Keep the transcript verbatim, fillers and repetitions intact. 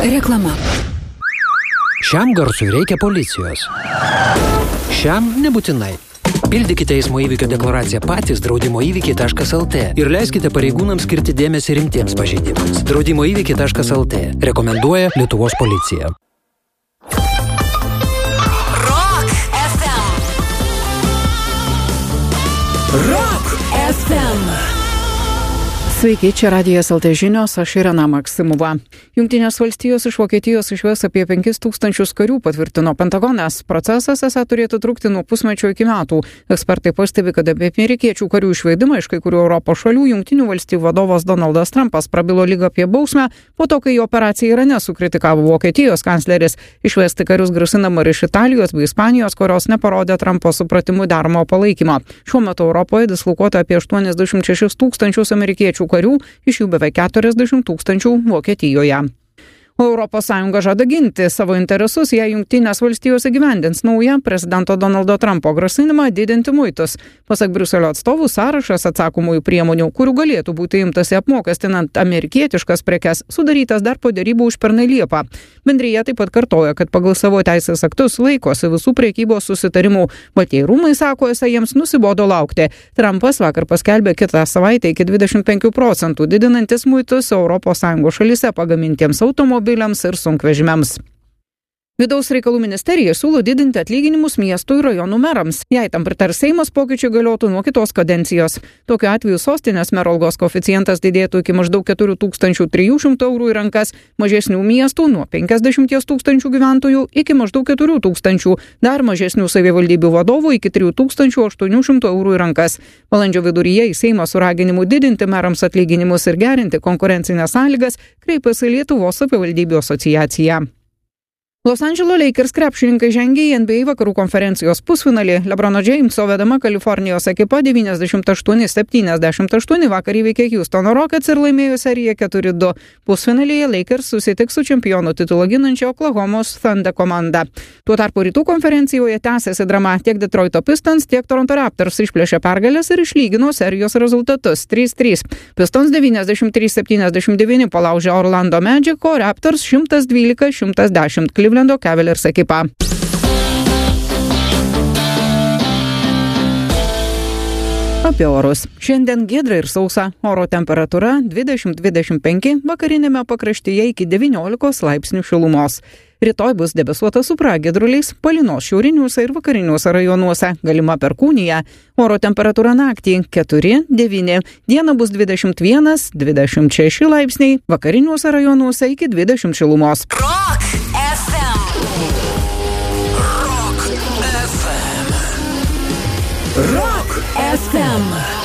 Reklama. Šiam garsui reikia policijos. Šiam nebūtinai. Pildykite eismo įvykio deklaraciją patys draudimo įvykiai taškas el te ir leiskite pareigūnams skirti dėmesį rimtiems pažeidimams. draudimo įvykiai taškas el te. Rekomenduoja Lietuvos policija. Rock ef em. Rock ef em. Sveiki, čia Radijas el te žinios, aš Irena Maksimova. Jungtinės valstijos iš Vokietijos išves apie penkis tūkstančius karių, patvirtino Pentagonas. Procesas esą turėtų trukti nuo pusmečio iki metų. Ekspertai pastebi, kad apie amerikiečių karių išvedimą iš kai kurių Europos šalių Jungtinių valstijų vadovas Donaldas Trumpas prabilo lyg apie bausmę, po to, kai jo operaciją Irane sukritikavo Vokietijos kancleris. Išvesti karius grasinama ir iš Italijos bei Ispanijos, kurios neparodė Trumpo supratimu daromo palaikymo. Šiuo metu Europoje dislokuota apie aštuoniasdešimt šešis tūkstančius amerikiečių karių, iš jų beveik keturiasdešimt tūkstančių Vokietijoje. O Europos Sąjunga žada ginti savo interesus, jei Jungtinės valstijos įgyvendins naują prezidento Donaldo Trumpo grasinimą didinti muitus. Pasak Briuselio atstovų, sąrašas atsakomųjų priemonių, kurių galėtų būti imtasi apmokestinant amerikietiškas prekes, sudarytas dar po derybų užpernai Liepą. Bendrija taip pat kartoja, kad pagal savo teisės aktus laikosi visų prekybos susitarimų. Baltieji rūmai sako, esą jiems nusibodo laukti. Trumpas vakar paskelbė kitą savaitę iki dvidešimt penkių procentų didinantis muitus Europos Sąjungos šalyse pagamintiems automobiliams ir sunkvežimiams. Vidaus reikalų ministerija siūlo didinti atlyginimus miestų ir rajonų merams. Jei tam pritars Seimas, pokyčiai galiotų nuo kitos kadencijos. Tokiu atveju sostinės mero algos koeficientas didėtų iki maždaug keturių tūkstančių trijų šimtų eurų į rankas, mažesnių miestų nuo penkiasdešimt tūkstančių gyventojų iki maždaug keturių tūkstančių, dar mažesnių savivaldybių vadovų iki trijų tūkstančių aštuonių šimtų eurų į rankas. Balandžio viduryje į Seimą su raginimu didinti merams atlyginimus ir gerinti konkurencinės sąlygas kreipėsi Lietuvos savivaldybių asociacija. Los Andželo Lakers krepšininkai žengė į en be a vakarų konferencijos pusfinalį. LeBrono Jameso vedama Kalifornijos ekipa devyniasdešimt aštuoni septyniasdešimt aštuoni vakar įveikė Houstono Rockets ir laimėjo seriją keturi du. Pusfinalyje Lakers susitiks su čempionų titulą ginančia Oklahomos Thunder komanda. Tuo tarpu rytų konferencijoje tęsiasi drama. Tiek Detroito Pistons, tiek Toronto Raptors išplėšė pergalės ir išlygino serijos rezultatus trys trys. Pistons devyniasdešimt trys septyniasdešimt devyni palaužė Orlando Magic, o Raptors šimtas dvylika šimtas dešimt Clevelando Cavaliers ekipa. Apie orus. Šiandien giedra ir sausa. Oro temperatūra dvidešimt dvidešimt penki, vakarinėme pakraštyje iki devyniolikos laipsnių šilumos. Rytoj bus debesuota su pragiedruliais, palynos šiauriniuose ir vakariniuose rajonuose, galima perkūnija. Oro temperatūra naktį keturi devyni, dieną bus dvidešimt vienas dvidešimt šeši laipsniai, vakariniuose rajonuose iki dvidešimt šilumos. Rock ef em. Rock ef em. Rock ef em.